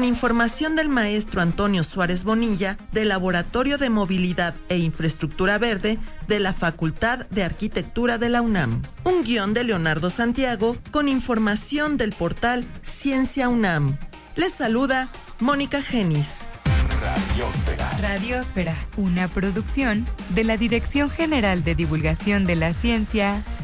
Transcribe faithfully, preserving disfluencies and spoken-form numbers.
con información del maestro Antonio Suárez Bonilla, del Laboratorio de Movilidad e Infraestructura Verde de la Facultad de Arquitectura de la UNAM. Un guión de Leonardo Santiago con información del portal Ciencia UNAM. Les saluda Mónica Genis. Radiósfera. Radiósfera, una producción de la Dirección General de Divulgación de la Ciencia